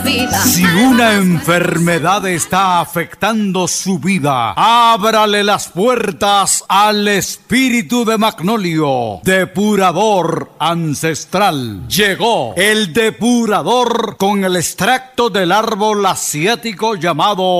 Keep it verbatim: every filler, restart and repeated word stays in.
vida. Si una enfermedad está afectando su vida, ábrale las puertas al espíritu de Magnolio, depurador ancestral. Llegó el depurador con el extracto del árbol asiático llamado